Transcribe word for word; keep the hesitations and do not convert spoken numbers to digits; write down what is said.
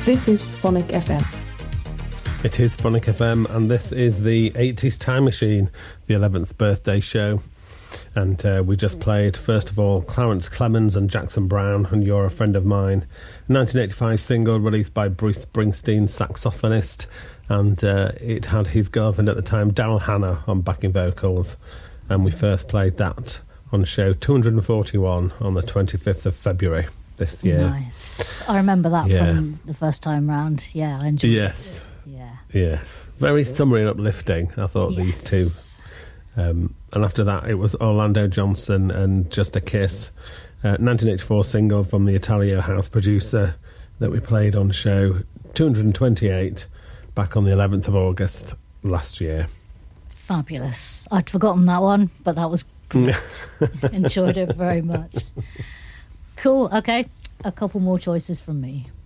This is Phonic F M. It is Phonic F M, and this is the eighties Time Machine, the eleventh birthday show. And uh, we just played, first of all, Clarence Clemens and Jackson Browne, and You're a Friend of Mine, a nineteen eighty-five single released by Bruce Springsteen, saxophonist, and uh, it had his girlfriend at the time, Daryl Hannah, on backing vocals. And we first played that on show two hundred forty-one on the twenty-fifth of February this year. Nice. I remember that Yeah. from the first time round. Yeah, I enjoyed Yes. it. Yeah. Yes. Very summery and uplifting, I thought, Yes. these two. Um, and after that, it was Orlando Johnson and Just a Kiss, uh, nineteen eighty-four single from the Italio house producer that we played on show two hundred twenty-eight back on the eleventh of August last year. Fabulous. I'd forgotten that one, but that was great. Enjoyed it very much. Cool. Okay. A couple more choices from me.